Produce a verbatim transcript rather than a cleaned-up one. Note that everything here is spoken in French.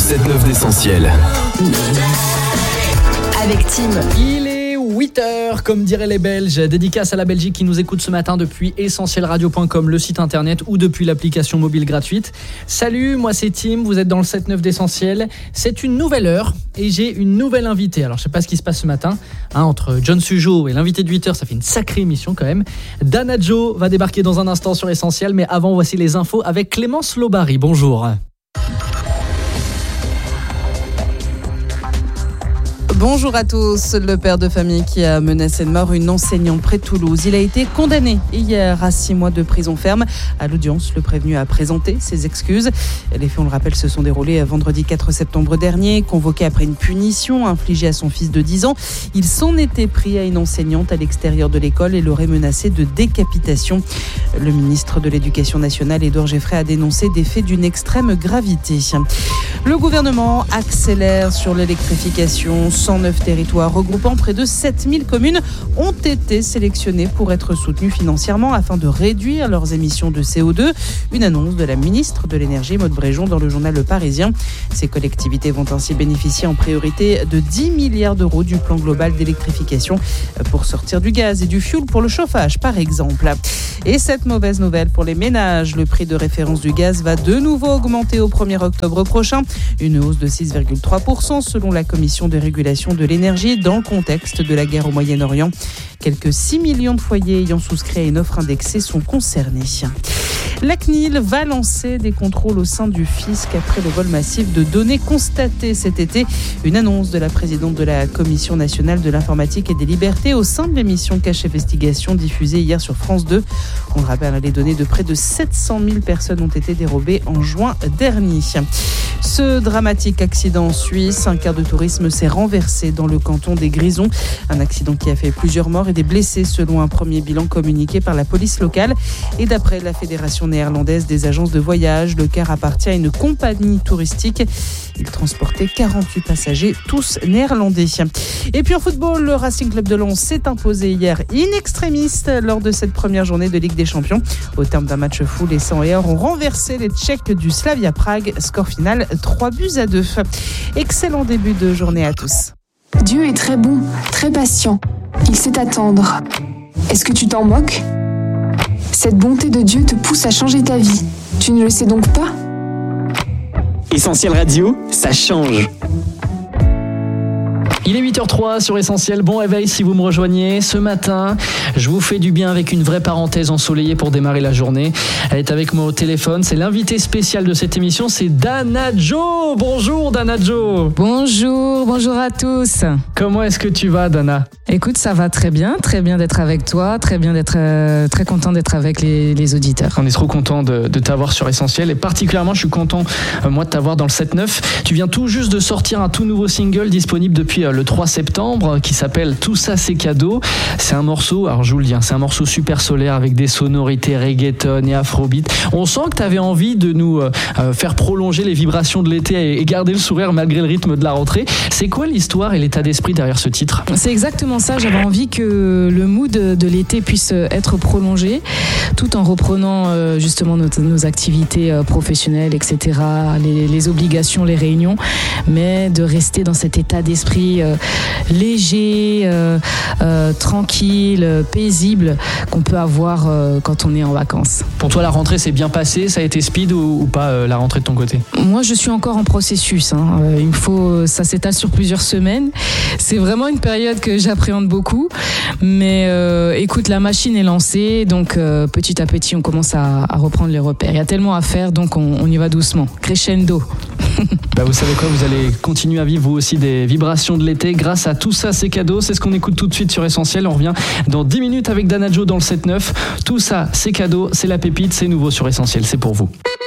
sept neuf d'Essentiel. Avec Tim. Il est huit heures, comme diraient les Belges. Dédicace à la Belgique qui nous écoute ce matin depuis essentiel radio point com, le site internet, ou depuis l'application mobile gratuite. Salut, moi c'est Tim, vous êtes dans le sept neuf d'Essentiel. C'est une nouvelle heure et j'ai une nouvelle invitée. Alors je sais pas ce qui se passe ce matin, hein, entre John Sujo et l'invité de huit heures, ça fait une sacrée émission quand même. Dana Joe va débarquer dans un instant sur Essentiel, mais avant voici les infos avec Clémence Lobary. Bonjour. Bonjour à tous. Le père de famille qui a menacé de mort une enseignante près de Toulouse. Il a été condamné hier à six mois de prison ferme. À l'audience, le prévenu a présenté ses excuses. Les faits, on le rappelle, se sont déroulés vendredi quatre septembre dernier. Convoqué après une punition infligée à son fils de dix ans, il s'en était pris à une enseignante à l'extérieur de l'école et l'aurait menacé de décapitation. Le ministre de l'Éducation nationale, Édouard Geoffrey, a dénoncé des faits d'une extrême gravité. Le gouvernement accélère sur l'électrification. cent neuf territoires regroupant près de sept mille communes ont été sélectionnés pour être soutenus financièrement afin de réduire leurs émissions de C O deux. Une annonce de la ministre de l'Énergie, Maud Bréjon, dans le journal Le Parisien. Ces collectivités vont ainsi bénéficier en priorité de dix milliards d'euros du plan global d'électrification pour sortir du gaz et du fioul pour le chauffage, par exemple. Et cette mauvaise nouvelle pour les ménages, le prix de référence du gaz va de nouveau augmenter au premier octobre prochain. Une hausse de six virgule trois pour cent selon la Commission de régulation de l'énergie dans le contexte de la guerre au Moyen-Orient. Quelques six millions de foyers ayant souscrit à une offre indexée sont concernés. La C N I L va lancer des contrôles au sein du fisc après le vol massif de données constaté cet été. Une annonce de la présidente de la Commission nationale de l'informatique et des libertés au sein de l'émission Cache Investigation diffusée hier sur France deux. On le rappelle, les données de près de sept cent mille personnes ont été dérobées en juin dernier. Ce dramatique accident en Suisse, un car de tourisme s'est renversé dans le canton des Grisons. Un accident qui a fait plusieurs morts et des blessés selon un premier bilan communiqué par la police locale. Et d'après la Fédération néerlandaise des agences de voyage, le car appartient à une compagnie touristique. Il transportait quarante-huit passagers, tous néerlandais. Et puis en football, le Racing Club de Lens s'est imposé hier in extremis lors de cette première journée de Ligue des Champions. Au terme d'un match fou, les cent et or ont renversé les Tchèques du Slavia Prague. Score final trois buts à deux. Excellent début de journée à tous. Dieu est très bon, très patient. Il sait attendre. Est-ce que tu t'en moques ? Cette bonté de Dieu te pousse à changer ta vie. Tu ne le sais donc pas ? Essentiel Radio, ça change. Il est huit heures trois sur Essentiel. Bon réveil si vous me rejoignez. Ce matin, je vous fais du bien avec une vraie parenthèse ensoleillée pour démarrer la journée. Elle est avec moi au téléphone. C'est l'invité spécial de cette émission, c'est Dana Joe. Bonjour Dana Joe. Bonjour, bonjour à tous. Comment est-ce que tu vas, Dana ? Écoute, ça va très bien, très bien d'être avec toi, très bien d'être, euh, très content d'être avec les, les auditeurs. On est trop content de, de t'avoir sur Essentiel et particulièrement, je suis content euh, moi de t'avoir dans le sept neuf. Tu viens tout juste de sortir un tout nouveau single disponible depuis euh, le trois septembre qui s'appelle Tout ça c'est cadeau. C'est un morceau, alors je vous le dis, hein, c'est un morceau super solaire avec des sonorités reggaeton et afrobeat. On sent que tu avais envie de nous euh, faire prolonger les vibrations de l'été et, et garder le sourire malgré le rythme de la rentrée. C'est quoi l'histoire et l'état d'esprit derrière ce titre ? C'est exactement ça, j'avais envie que le mood de l'été puisse être prolongé tout en reprenant euh, justement nos, nos activités euh, professionnelles, et cetera, les, les obligations, les réunions, mais de rester dans cet état d'esprit euh, léger, euh, euh, tranquille, euh, paisible qu'on peut avoir euh, quand on est en vacances. Pour toi, la rentrée s'est bien passée, ça a été speed ou, ou pas euh, la rentrée de ton côté ? Moi, je suis encore en processus. Hein. Euh, il faut, ça s'étale sur plusieurs semaines. C'est vraiment une période que j'appréhende beaucoup, mais euh, écoute, la machine est lancée, donc euh, petit à petit, on commence à, à reprendre les repères. Il y a tellement à faire, donc on, on y va doucement, crescendo. Bah vous savez quoi, vous allez continuer à vivre vous aussi des vibrations de l'été grâce à Tout ça c'est cadeau. C'est ce qu'on écoute tout de suite sur Essentiel. On revient dans dix minutes avec Dana Joe dans le sept neuf. Tout ça c'est cadeau, c'est la pépite, c'est nouveau sur Essentiel, c'est pour vous.